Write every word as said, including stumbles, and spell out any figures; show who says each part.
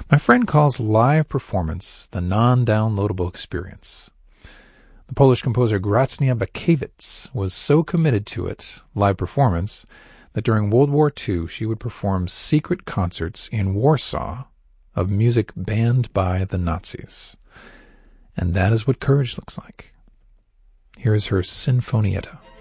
Speaker 1: My friend calls live performance the non-downloadable experience. The Polish composer Gracnia Bakiewicz was so committed to it, live performance, that during World War Two she would perform secret concerts in Warsaw of music banned by the Nazis. And that is what courage looks like. Here is her Sinfonietta.